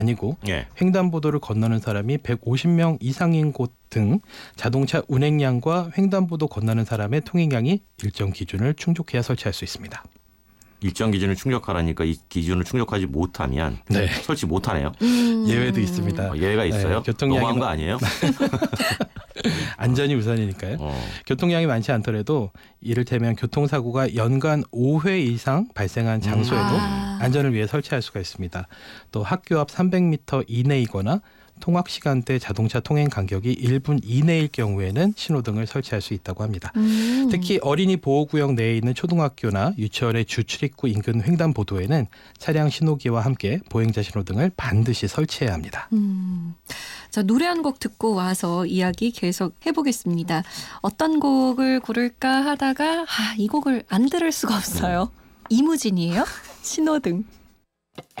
아니고 예. 횡단보도를 건너는 사람이 150명 이상인 곳 등 자동차 운행량과 횡단보도 건너는 사람의 통행량이 일정 기준을 충족해야 설치할 수 있습니다. 일정 기준을 충족하라니까 이 기준을 충족하지 못하면 네. 설치 못하네요. 예외도 있습니다. 예외가 있어요? 교통량이 너무한 거 아니에요? 안전이 우선이니까요. 교통량이 많지 않더라도 이를테면 교통사고가 연간 5회 이상 발생한 장소에도 안전을 위해 설치할 수가 있습니다. 또 학교 앞 300m 이내이거나 통학 시간대 자동차 통행 간격이 1분 이내일 경우에는 신호등을 설치할 수 있다고 합니다. 특히 어린이 보호구역 내에 있는 초등학교나 유치원의 주출입구 인근 횡단보도에는 차량 신호기와 함께 보행자 신호등을 반드시 설치해야 합니다. 자, 노래 한 곡 듣고 와서 이야기 계속 해보겠습니다. 어떤 곡을 고를까 하다가 이 곡을 안 들을 수가 없어요. 이무진이에요. 신호등.